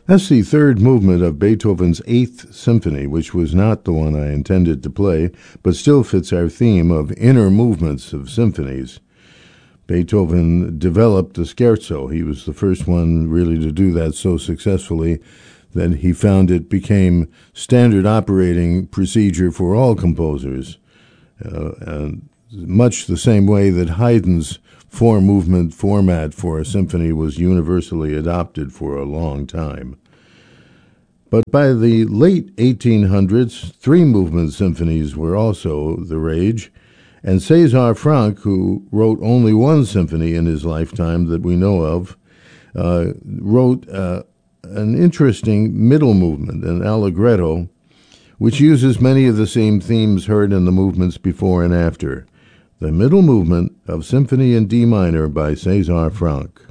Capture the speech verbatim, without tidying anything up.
That's the third movement of Beethoven's Eighth Symphony, which was not the one I intended to play, but still fits our theme of inner movements of symphonies. Beethoven developed the scherzo. He was the first one really to do that so successfully that he found it became standard operating procedure for all composers, uh, and much the same way that Haydn's four-movement format for a symphony was universally adopted for a long time. But by the late eighteen hundreds, three-movement symphonies were also the rage, and César Franck, who wrote only one symphony in his lifetime that we know of, uh, wrote uh, an interesting middle movement, an allegretto, which uses many of the same themes heard in the movements before and after. The middle movement of Symphony in D minor by César Franck.